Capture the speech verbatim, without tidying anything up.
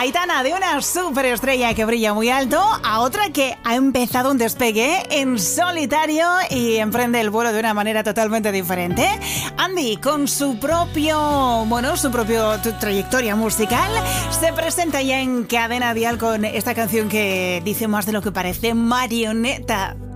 Aitana, de una superestrella que brilla muy alto a otra que ha empezado un despegue en solitario y emprende el vuelo de una manera totalmente diferente. Andy, con su propio, bueno, su propio trayectoria musical, se presenta ya en Cadena Dial con esta canción que dice más de lo que parece, Marioneta.